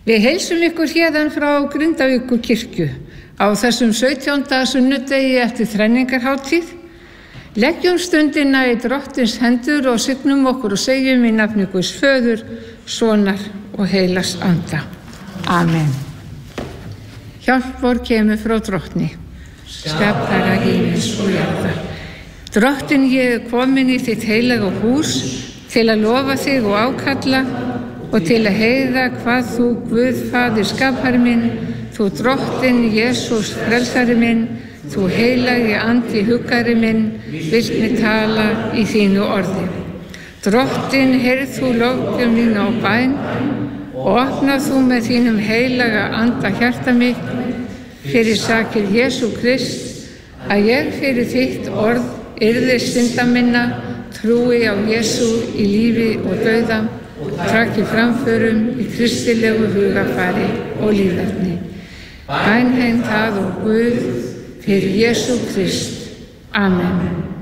Við heilsum ykkur héðan frá Grindavíkurkirkju á þessum 17. sunnudegi eftir þrenningarhátíð. Leggjum stundina í Drottins hendur og signum okkur og segjum í nafni Guðs Föður, Sonar og Heilags Anda. Amen. Hjálp vor kemur frá Drottni, skapara himins og jarðar. Drottin, ég er komin í þitt heilaga hús til að lofa þig og ákalla og til að heyra hvað þú, Guð, Faðir, skapari minn, þú Drottin, Jesús, frelsari minn, þú heilagi andi, huggari minn, vilt mig tala í þínu orði. Drottin, heyrð þú löggjöf mína og bæn og opnað þú með þínum heilaga anda hjarta mitt fyrir sakir Jesú Krist, að ég fyrir þitt orð yrði synda minna, trúi á Jesú í lífi og dauða, traki framförum í kristilegu hugafari og líferni. Bænheim það og Guð fyrir Jesú Krist. Amen.